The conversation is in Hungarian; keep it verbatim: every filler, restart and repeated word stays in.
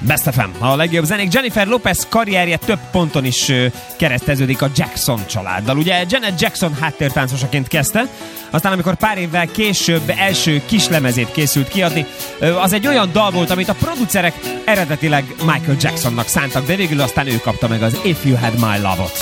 Best ef em, a legjobb zenék. Jennifer Lopez karrierje több ponton is ö, kereszteződik a Jackson családdal. Ugye Janet Jackson háttértáncosaként kezdte, aztán amikor pár évvel később első kislemezét készült kiadni, ö, az egy olyan dal volt, amit a producerek eredetileg Michael Jacksonnak szántak, de végül aztán ő kapta meg az If You Had My Love-ot.